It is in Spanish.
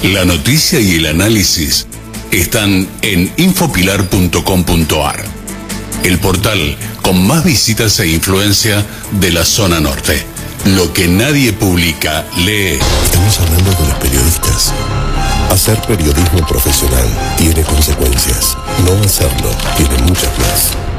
La noticia y el análisis están en infopilar.com.ar, el portal con más visitas e influencia de la zona norte. Lo que nadie publica, lee. Estamos hablando de los periodistas. Hacer periodismo profesional tiene consecuencias. No hacerlo tiene muchas más.